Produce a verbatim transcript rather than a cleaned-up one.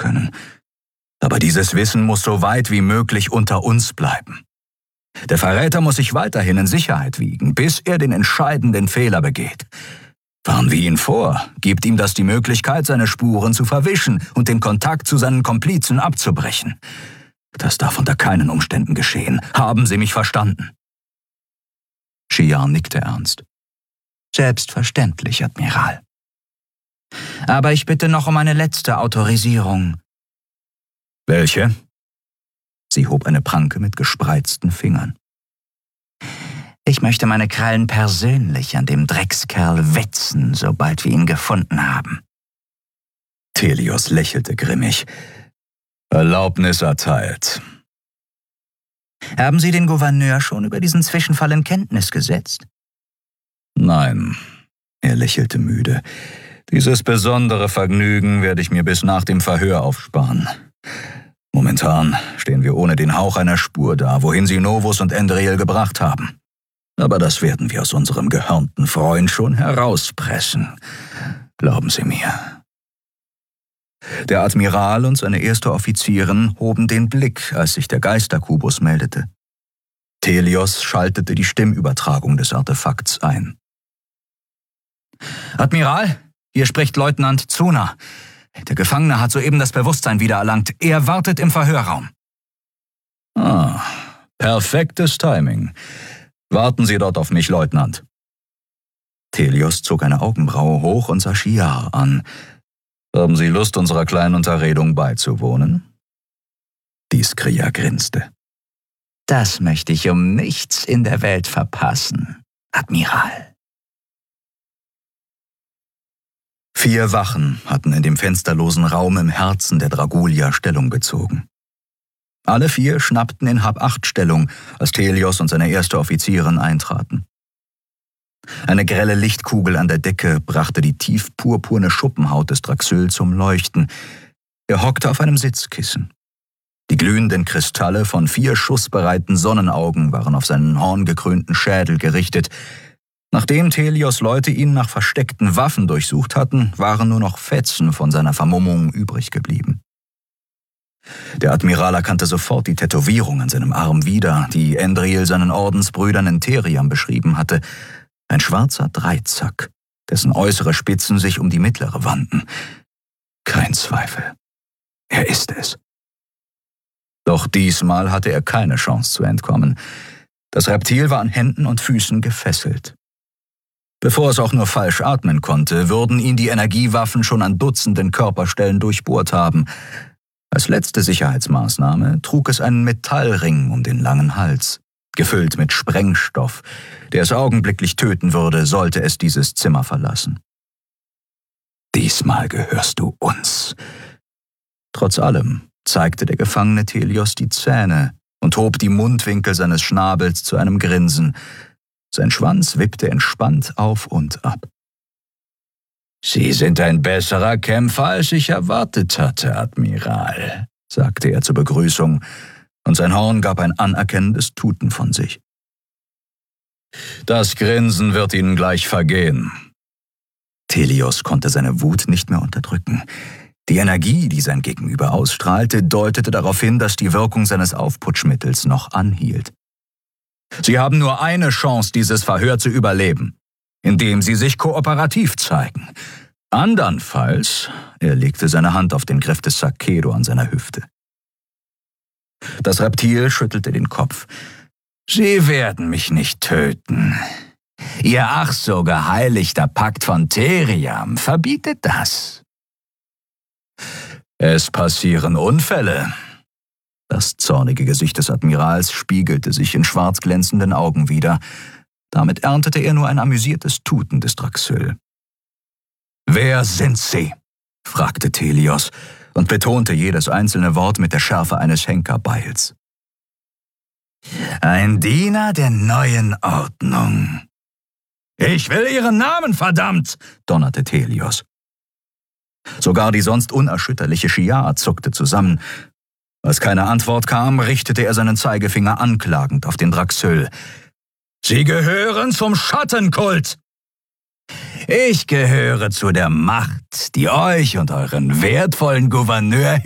können. Aber dieses Wissen muss so weit wie möglich unter uns bleiben. Der Verräter muss sich weiterhin in Sicherheit wiegen, bis er den entscheidenden Fehler begeht. Warnen wir ihn vor, gibt ihm das die Möglichkeit, seine Spuren zu verwischen und den Kontakt zu seinen Komplizen abzubrechen. Das darf unter keinen Umständen geschehen. Haben Sie mich verstanden? Shi'ar nickte ernst. Selbstverständlich, Admiral. Aber ich bitte noch um eine letzte Autorisierung. Welche? Sie hob eine Pranke mit gespreizten Fingern. Ich möchte meine Krallen persönlich an dem Dreckskerl wetzen, sobald wir ihn gefunden haben. Thelios lächelte grimmig. Erlaubnis erteilt. Haben Sie den Gouverneur schon über diesen Zwischenfall in Kenntnis gesetzt? Nein, er lächelte müde. Dieses besondere Vergnügen werde ich mir bis nach dem Verhör aufsparen. Momentan stehen wir ohne den Hauch einer Spur da, wohin sie Novus und Endriel gebracht haben. Aber das werden wir aus unserem gehörnten Freund schon herauspressen. Glauben Sie mir. Der Admiral und seine erste Offizierin hoben den Blick, als sich der Geisterkubus meldete. Thelios schaltete die Stimmübertragung des Artefakts ein. Admiral, hier spricht Leutnant Zuna. Der Gefangene hat soeben das Bewusstsein wiedererlangt. Er wartet im Verhörraum. Ah, perfektes Timing. Warten Sie dort auf mich, Leutnant. Thelios zog eine Augenbraue hoch und sah Shi'ar an. Haben Sie Lust, unserer kleinen Unterredung beizuwohnen? Die Skria grinste. Das möchte ich um nichts in der Welt verpassen, Admiral. Vier Wachen hatten in dem fensterlosen Raum im Herzen der Dragulia Stellung bezogen. Alle vier schnappten in Hab-Acht-Stellung, als Thelios und seine erste Offizierin eintraten. Eine grelle Lichtkugel an der Decke brachte die tief purpurne Schuppenhaut des Draxyl zum Leuchten. Er hockte auf einem Sitzkissen. Die glühenden Kristalle von vier schussbereiten Sonnenaugen waren auf seinen horngekrönten Schädel gerichtet. Nachdem Thelios Leute ihn nach versteckten Waffen durchsucht hatten, waren nur noch Fetzen von seiner Vermummung übrig geblieben. Der Admiral erkannte sofort die Tätowierung an seinem Arm wieder, die Endriel seinen Ordensbrüdern in Theriam beschrieben hatte. Ein schwarzer Dreizack, dessen äußere Spitzen sich um die mittlere wandten. Kein Zweifel. Er ist es. Doch diesmal hatte er keine Chance zu entkommen. Das Reptil war an Händen und Füßen gefesselt. Bevor es auch nur falsch atmen konnte, würden ihn die Energiewaffen schon an Dutzenden Körperstellen durchbohrt haben. Als letzte Sicherheitsmaßnahme trug es einen Metallring um den langen Hals, gefüllt mit Sprengstoff, der es augenblicklich töten würde, sollte es dieses Zimmer verlassen. Diesmal gehörst du uns. Trotz allem zeigte der Gefangene Thelios die Zähne und hob die Mundwinkel seines Schnabels zu einem Grinsen. Sein Schwanz wippte entspannt auf und ab. »Sie sind ein besserer Kämpfer, als ich erwartet hatte, Admiral«, sagte er zur Begrüßung, und sein Horn gab ein anerkennendes Tuten von sich. »Das Grinsen wird Ihnen gleich vergehen.« Thelios konnte seine Wut nicht mehr unterdrücken. Die Energie, die sein Gegenüber ausstrahlte, deutete darauf hin, dass die Wirkung seines Aufputschmittels noch anhielt. »Sie haben nur eine Chance, dieses Verhör zu überleben, indem Sie sich kooperativ zeigen. Andernfalls«, er legte seine Hand auf den Griff des Sakedo an seiner Hüfte. Das Reptil schüttelte den Kopf. »Sie werden mich nicht töten. Ihr ach so geheiligter Pakt von Theriam verbietet das.« »Es passieren Unfälle.« Das zornige Gesicht des Admirals spiegelte sich in schwarz glänzenden Augen wider. Damit erntete er nur ein amüsiertes Tuten des Draxyl. »Wer sind Sie?« fragte Thelios und betonte jedes einzelne Wort mit der Schärfe eines Henkerbeils. »Ein Diener der neuen Ordnung.« »Ich will Ihren Namen, verdammt!« donnerte Thelios. Sogar die sonst unerschütterliche Shi'ar zuckte zusammen. Als keine Antwort kam, richtete er seinen Zeigefinger anklagend auf den Draxyl. »Sie gehören zum Schattenkult!« »Ich gehöre zu der Macht, die euch und euren wertvollen Gouverneur